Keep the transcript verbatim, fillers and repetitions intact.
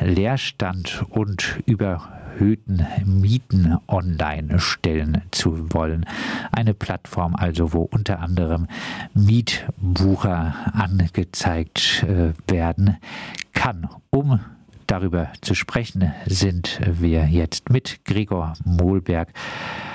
Leerstand und überhöhten Mieten online stellen zu wollen. Eine Plattform also, wo unter anderem Mietbucher angezeigt äh, werden kann. Um darüber zu sprechen, sind wir jetzt mit Gregor Mohlberg